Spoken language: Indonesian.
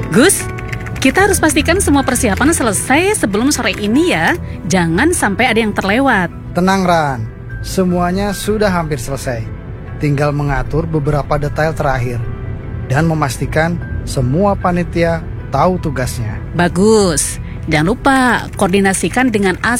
Gus, kita harus pastikan semua persiapan selesai sebelum sore ini ya. Jangan sampai ada yang terlewat. Tenang Ran, semuanya sudah hampir selesai. Tinggal mengatur beberapa detail terakhir dan memastikan semua panitia tahu tugasnya. Bagus. Jangan lupa koordinasikan dengan